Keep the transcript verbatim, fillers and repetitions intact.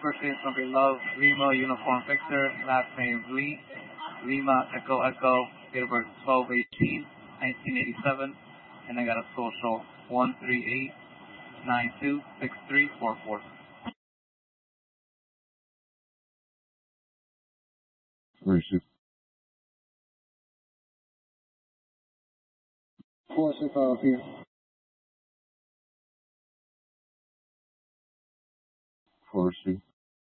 First name Something Love, Lima Uniform Victor, last name Lee, Lima Echo Echo, date of birth twelve eighteen nineteen eighty-seven, and I got a social one three eight nine two six three four four. Where is she? four six five here. Where is she?